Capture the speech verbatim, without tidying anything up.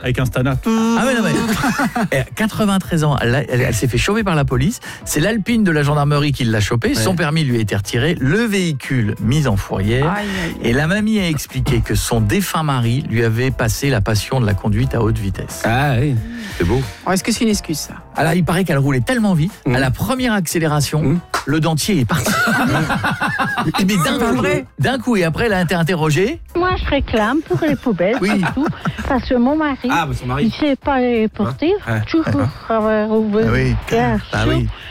avec un Stana. Ah ouais, non, mais quatre-vingt-treize ans, elle, elle, elle s'est fait choper par la police. C'est l'Alpine de la gendarmerie qui l'a chopée. Ouais. Son permis lui a été retiré, le véhicule mis en fourrière. Aïe, aïe, aïe. Et la mamie a expliqué que son défunt mari lui avait passé la passion de la conduite à haute vitesse. Ah oui, c'est beau. Alors, est-ce que c'est une excuse, ça? Alors, il paraît qu'elle roulait tellement vite, mmh. à la première accélération, mmh. le dentier est parti. Et mais d'un coup, d'un coup, et après, elle a été interrogée. Moi, je réclame pour les poubelles, oui. Tout, parce que mon mari, ah, bah son mari. il ne sait pas les porter, hein? Toujours avoir ouvert ah oui. le ah oui.